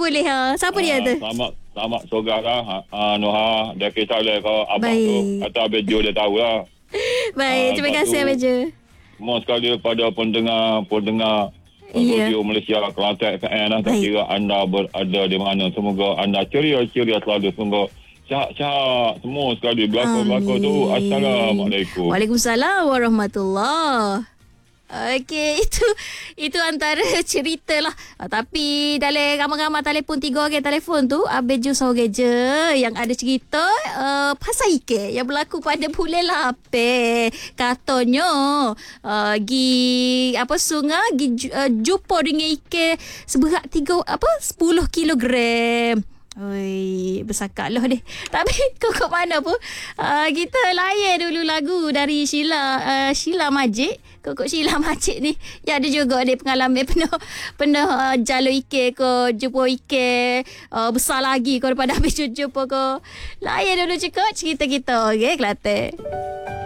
boleh. Siapa dia tu? Selamat sorak lah. Noha, dia kisah dia kau abang tu. Atau Abang Jo dia tahu lah. Baik, terima kasih Abang Jo. Semua sekali pada pendengar Radio Malaysia Kelantan FM lah. Tak kira anda berada di mana. Semoga anda ceria selalu. Semoga sihat semua sekali. Belakang tu. Assalamualaikum. Waalaikumsalam warahmatullahi. Okey, itu antara cerita lah. Tapi dalam ramai-ramai telefon 3 orang telefon tu, Abang Jo seorang je yang ada cerita pasal ikan yang berlaku pada bulan 8. Katanya sungai jumpa dengan ikan seberat 10 kilogram. Oi, bersakak lah deh. Tapi kok mana pun kita layan dulu lagu dari Sheila Majid. Kok Sheila Majid ni ya ada juga dia pengalaman pernah jalur ikan ke, jumpa ikan besar lagi daripada habis jumpa ke. Layan dulu cerita kita, okey Kelantan.